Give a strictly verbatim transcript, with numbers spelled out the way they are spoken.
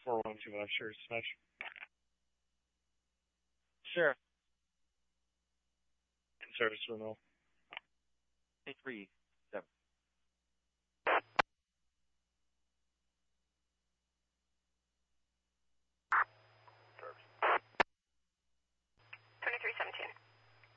four one two five, sure, Smash. Sheriff. In service to the mill. Hey, three.